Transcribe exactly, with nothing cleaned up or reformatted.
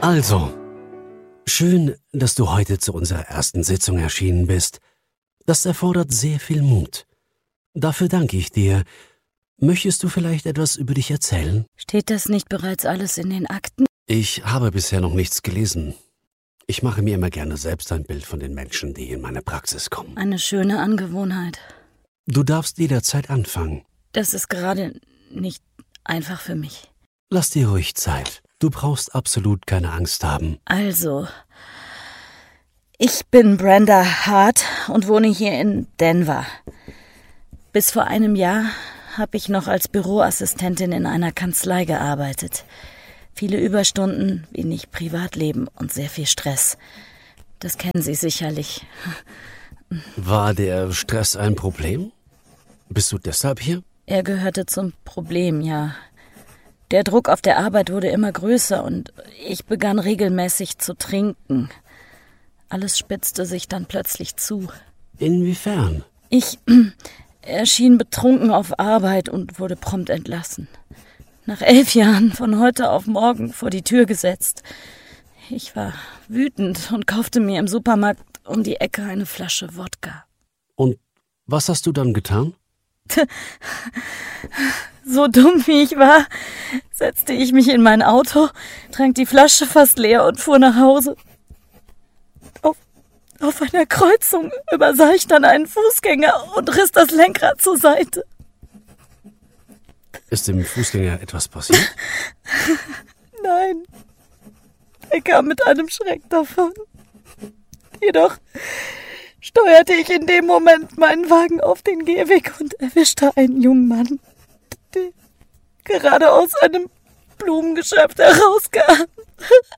Also, schön, dass du heute zu unserer ersten Sitzung erschienen bist. Das erfordert sehr viel Mut. Dafür danke ich dir. Möchtest du vielleicht etwas über dich erzählen? Steht das nicht bereits alles in den Akten? Ich habe bisher noch nichts gelesen. Ich mache mir immer gerne selbst ein Bild von den Menschen, die in meine Praxis kommen. Eine schöne Angewohnheit. Du darfst jederzeit anfangen. Das ist gerade nicht einfach für mich. Lass dir ruhig Zeit. Du brauchst absolut keine Angst haben. Also, ich bin Brenda Hart und wohne hier in Denver. Bis vor einem Jahr habe ich noch als Büroassistentin in einer Kanzlei gearbeitet. Viele Überstunden, wenig Privatleben und sehr viel Stress. Das kennen Sie sicherlich. War der Stress ein Problem? Bist du deshalb hier? Er gehörte zum Problem, ja. Der Druck auf der Arbeit wurde immer größer und ich begann regelmäßig zu trinken. Alles spitzte sich dann plötzlich zu. Inwiefern? Ich erschien betrunken auf Arbeit und wurde prompt entlassen. Nach elf Jahren von heute auf morgen vor die Tür gesetzt. Ich war wütend und kaufte mir im Supermarkt um die Ecke eine Flasche Wodka. Und was hast du dann getan? So dumm wie ich war, setzte ich mich in mein Auto, trank die Flasche fast leer und fuhr nach Hause. Auf, auf einer Kreuzung übersah ich dann einen Fußgänger und riss das Lenkrad zur Seite. Ist dem Fußgänger etwas passiert? Nein, er kam mit einem Schreck davon. Jedoch steuerte ich in dem Moment meinen Wagen auf den Gehweg und erwischte einen jungen Mann, der gerade aus einem Blumengeschäft herauskam.